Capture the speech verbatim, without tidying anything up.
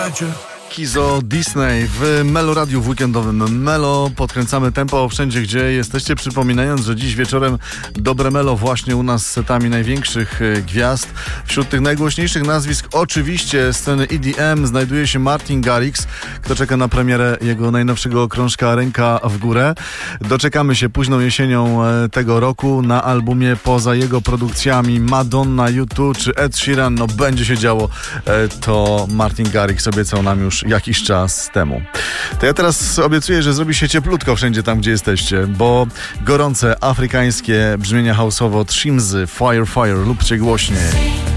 Kizo Disney w Melo Radiu w weekendowym Melo. Podkręcamy tempo wszędzie, gdzie jesteście, przypominając, że dziś wieczorem dobre Melo właśnie u nas z setami największych gwiazd. Wśród tych najgłośniejszych nazwisk oczywiście sceny E D M znajduje się Martin Garrix, kto czeka na premierę jego najnowszego krążka Ręka w górę. Doczekamy się późną jesienią tego roku na albumie poza jego produkcjami Madonna, U dwa czy Ed Sheeran. No będzie się działo, to Martin Garrix obiecał nam już jakiś czas temu. To ja teraz obiecuję, że zrobi się cieplutko wszędzie tam, gdzie jesteście, bo gorące afrykańskie brzmienia house'owo Trimzy, Fire Fire, lubcie głośniej.